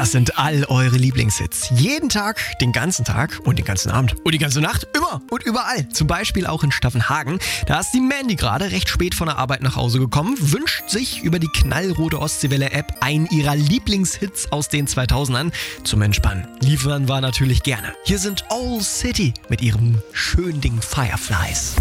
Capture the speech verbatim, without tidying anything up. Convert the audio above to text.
Das sind all eure Lieblingshits. Jeden Tag, den ganzen Tag und den ganzen Abend und die ganze Nacht, immer und überall. Zum Beispiel auch in Staffenhagen. Da ist die Mandy gerade recht spät von der Arbeit nach Hause gekommen, wünscht sich über die knallrote Ostseewelle-App einen ihrer Lieblingshits aus den zweitausendern zum Entspannen. Liefern wir natürlich gerne. Hier sind Old City mit ihrem schönen Ding Fireflies.